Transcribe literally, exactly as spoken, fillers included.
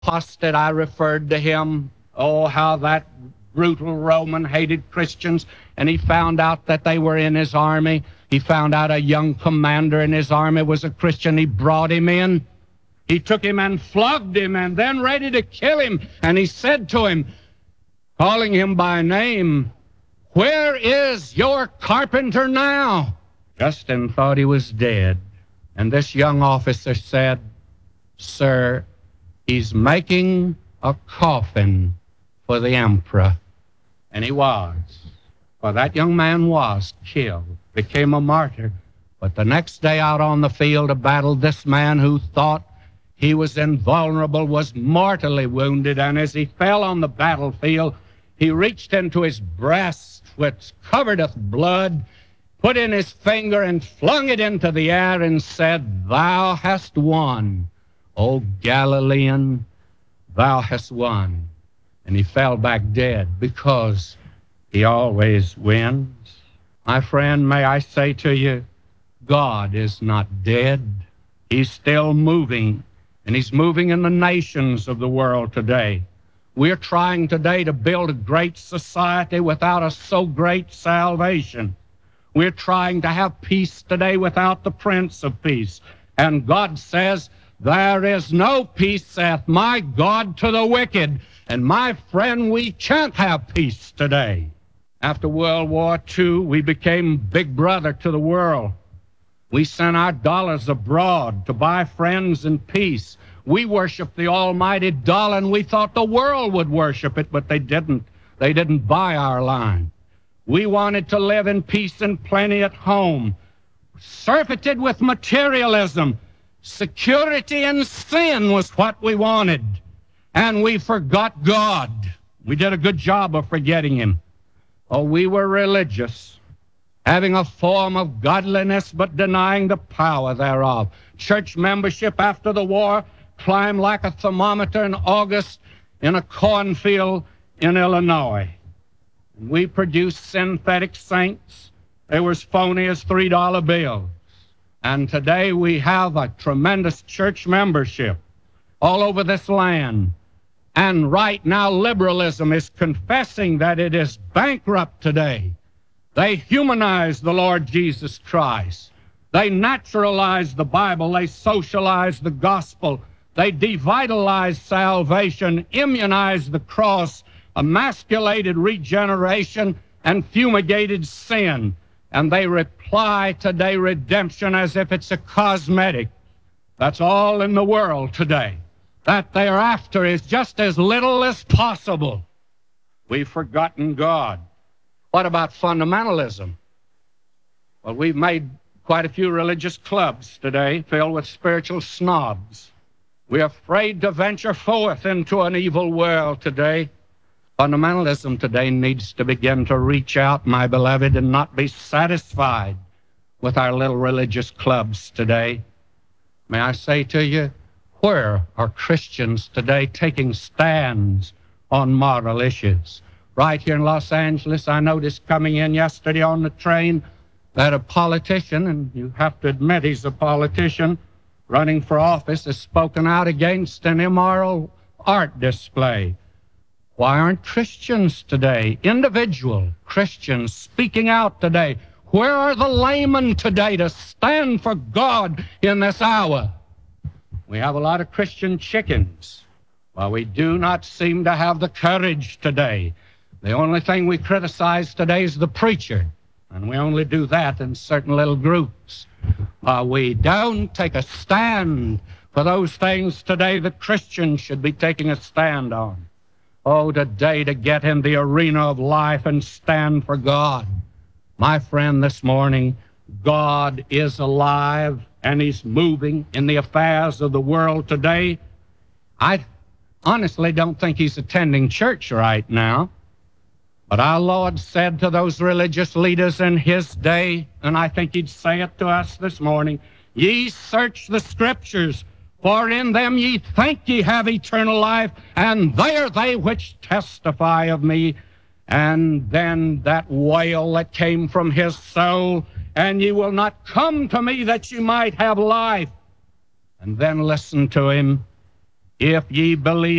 apostate, I referred to him. Oh, how that brutal Roman hated Christians, and he found out that they were in his army. He found out a young commander in his army was a Christian. He brought him in. He took him and flogged him and then ready to kill him. And he said to him, calling him by name, "Where is your carpenter now?" Justin thought he was dead. And this young officer said, "Sir, he's making a coffin for the emperor." And he was. For that young man was killed, became a martyr. But the next day out on the field of battle, this man who thought he was invulnerable was mortally wounded. And as he fell on the battlefield, he reached into his breast, which covered with blood, put in his finger and flung it into the air and said, "Thou hast won, O Galilean, thou hast won." And he fell back dead because he always wins. My friend, may I say to you, God is not dead. He's still moving, and he's moving in the nations of the world today. We're trying today to build a great society without a so great salvation. We're trying to have peace today without the Prince of Peace. And God says, "There is no peace, saith my God, to the wicked." And my friend, we can't have peace today. After World War Two, we became big brother to the world. We sent our dollars abroad to buy friends and peace. We worshiped the almighty dollar, and we thought the world would worship it, but they didn't. They didn't buy our line. We wanted to live in peace and plenty at home, surfeited with materialism. Security and sin was what we wanted. And we forgot God. We did a good job of forgetting him. Oh, we were religious, having a form of godliness but denying the power thereof. Church membership after the war climbed like a thermometer in August in a cornfield in Illinois. And we produced synthetic saints. They were as phony as three dollar bills. And today we have a tremendous church membership all over this land. And right now liberalism is confessing that it is bankrupt today. They humanize the Lord Jesus Christ. They naturalize the Bible. They socialize the gospel. They devitalize salvation, immunize the cross, emasculated regeneration, and fumigated sin. And they reply today redemption as if it's a cosmetic. That's all in the world today. That they're after is just as little as possible. We've forgotten God. What about fundamentalism? Well, we've made quite a few religious clubs today filled with spiritual snobs. We're afraid to venture forth into an evil world today. Fundamentalism today needs to begin to reach out, my beloved, and not be satisfied with our little religious clubs today. May I say to you, where are Christians today taking stands on moral issues? Right here in Los Angeles, I noticed coming in yesterday on the train that a politician, and you have to admit he's a politician, running for office, has spoken out against an immoral art display. Why aren't Christians today, individual Christians, speaking out today? Where are the laymen today to stand for God in this hour? We have a lot of Christian chickens, while we do not seem to have the courage today. The only thing we criticize today is the preacher, and we only do that in certain little groups. Uh, we don't take a stand for those things today that Christians should be taking a stand on. Oh, today to get in the arena of life and stand for God. My friend, this morning, God is alive, and he's moving in the affairs of the world today. I honestly don't think he's attending church right now. But our Lord said to those religious leaders in his day, and I think he'd say it to us this morning, "Ye search the Scriptures, for in them ye think ye have eternal life, and they are they which testify of me." And then that wail that came from his soul, "And ye will not come to me that ye might have life." And then listen to him. If ye believe